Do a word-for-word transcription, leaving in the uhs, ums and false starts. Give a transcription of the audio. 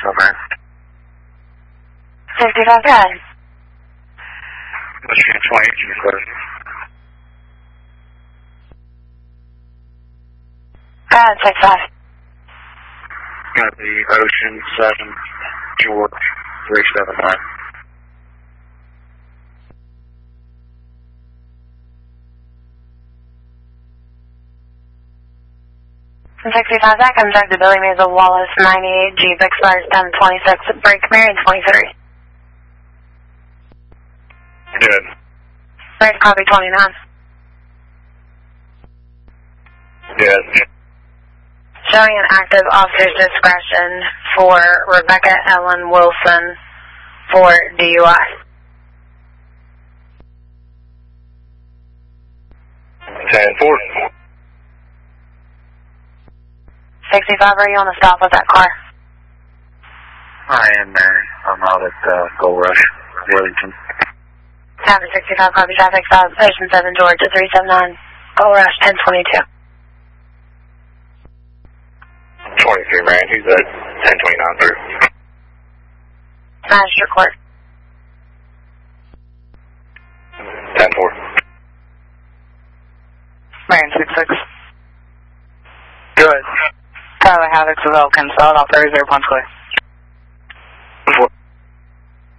so, man? fifty-five, go ahead. Michigan twenty-eight, you can clear. Go ahead, six five. Got the Ocean seven, George three seven nine. sixty-five, that comes back to Billy Mazel Wallace, ninety-eight, Jeep expires ten twenty-six, break Marion twenty-three. Good. Break copy twenty-nine. Good. Showing an active officer's discretion for Rebecca Ellen Wilson for D U I. ten four. sixty-five, are you on the stop with that car? I am, Mary. I'm out at uh, Gold Rush, Wellington. Copy sixty-five, copy traffic stop, Ocean seven, Georgia three seven nine, Gold Rush ten twenty-two. twenty-three, man. He's at ten twenty-nine through. Magistrate Court. ten four. Marion six six. Good. Tyler Havoc with Elkins, solid off thirty, zero points clear.